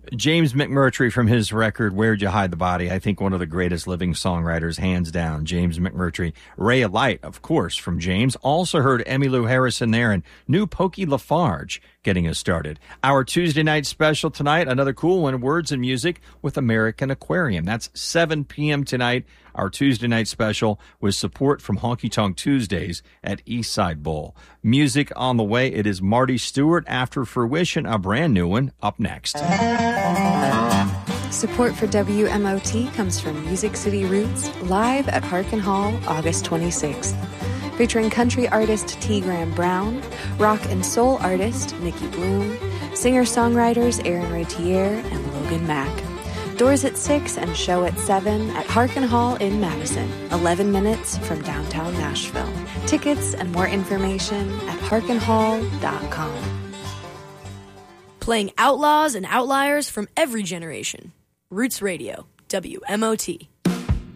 James McMurtry from his record, Where'd You Hide the Body? I think one of the greatest living songwriters, hands down, James McMurtry. Ray of Light, of course, from James. Also heard Emmylou Harrison there and new Pokey Lafarge getting us started. Our Tuesday night special tonight, another cool one, Words and Music with American Aquarium. That's 7 p.m. tonight. Our Tuesday night special with support from Honky Tonk Tuesdays at Eastside Bowl. Music on the way. It is Marty Stewart, After Fruition, a brand new one, up next. Support for WMOT comes from Music City Roots, live at Harkin Hall, August 26th. Featuring country artist T. Graham Brown, rock and soul artist Nikki Bloom, singer-songwriters Aaron Ratier and Logan Mack. Doors at 6 and show at 7 at Harkin Hall in Madison, 11 minutes from downtown Nashville. Tickets and more information at harkinhall.com. Playing outlaws and outliers from every generation. Roots Radio, WMOT.